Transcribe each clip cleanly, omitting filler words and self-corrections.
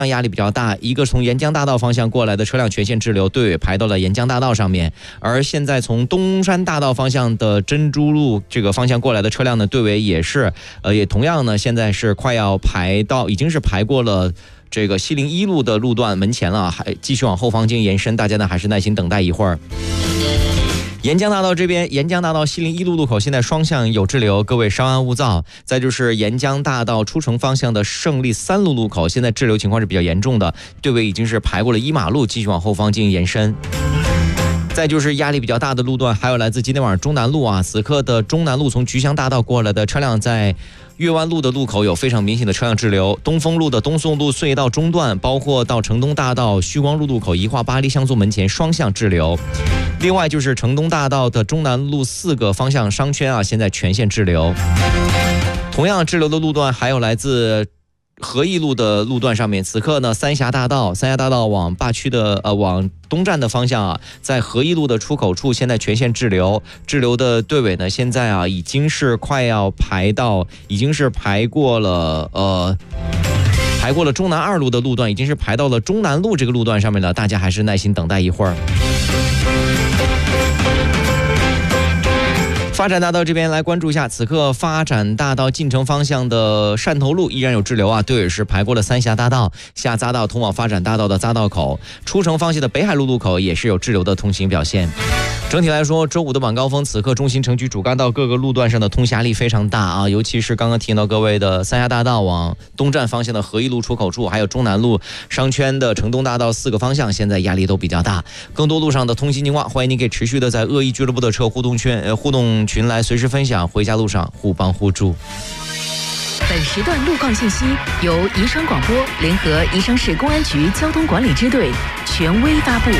压力比较大，一个从沿江大道方向过来的车辆全线滞留，队尾排到了沿江大道上面。而现在从东山大道方向的珍珠路这个方向过来的车辆呢，队尾也是也同样呢，现在是快要排到，已经是排过了这个西陵一路的路段门前了，还继续往后方进行延伸，大家呢还是耐心等待一会儿。沿江大道这边，沿江大道西陵一路路口现在双向有滞留，各位稍安勿躁。再就是沿江大道出城方向的胜利三路路口，现在滞留情况是比较严重的，队尾已经是排过了一马路，继续往后方进行延伸。再就是压力比较大的路段，还有来自今天晚上中南路啊，此刻的中南路从菊香大道过来的车辆在岳湾路的路口有非常明显的车辆滞留，东风路的东宋路隧道中段，包括到城东大道旭光路路口宜化巴黎像素门前双向滞留。另外就是城东大道的中南路4个方向商圈啊，现在全线滞留。同样滞留的路段还有来自和义路的路段上面，此刻呢三峡大道往坝区的往东站的方向啊，在和义路的出口处现在全线滞留，滞留的队尾呢现在啊已经是快要排到，已经是排过了中南2路的路段，已经是排到了中南路这个路段上面了，大家还是耐心等待一会儿。发展大道这边来关注一下，此刻发展大道进城方向的汕头路依然有滞留啊，队尾是排过了三峡大道下匝道通往发展大道的匝道口，出城方向的北海路路口也是有滞留的通行表现。整体来说，周五的晚高峰，此刻中心城区主干道各个路段上的通行压力非常大啊，尤其是刚刚提醒到各位的三峡大道往东站方向的和义路出口处，还有中南路商圈的城东大道4个方向，现在压力都比较大。更多路上的通行情况，欢迎您可以持续的在恶意俱乐部的车互动群来随时分享，回家路上互帮互助。 本时段路况信息由宜昌广播联合宜昌市公安局交通管理支队权威发布。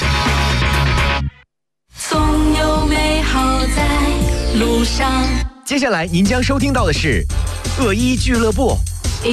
总有美好在路上。 接下来您将收听到的是恶意俱乐部。